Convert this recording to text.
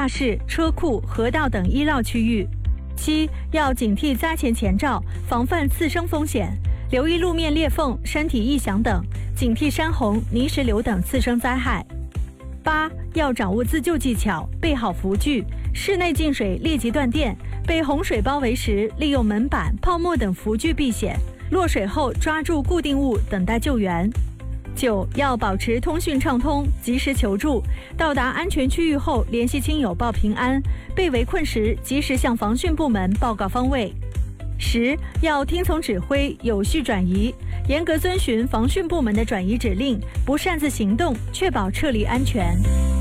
驾室、车库、河道等医绕区域。7. 要警惕灾前前兆，防范次生风险，留意路面裂缝、山体异响等，警惕山洪、泥石流等次生灾害。8. 要掌握自救技巧，备好浮具，室内进水立即断电，被洪水包围时，利用门板、泡沫等浮具避险，落水后抓住固定物等待救援。9. 要保持通讯畅通，及时求助，到达安全区域后联系亲友报平安，被围困时及时向防汛部门报告方位。10. 要听从指挥，有序转移，严格遵循防汛部门的转移指令，不擅自行动，确保撤离安全。